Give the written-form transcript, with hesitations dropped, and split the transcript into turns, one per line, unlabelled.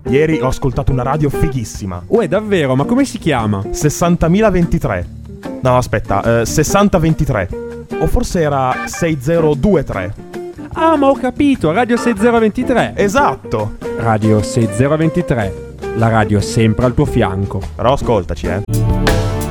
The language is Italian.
Ieri ho ascoltato una radio fighissima.
Uè, davvero? Ma come si chiama?
60.023. No, aspetta, 6023. O forse era 6023.
Ah, ma ho capito, Radio 6023.
Esatto.
Radio 6023, la radio sempre al tuo fianco.
Però ascoltaci,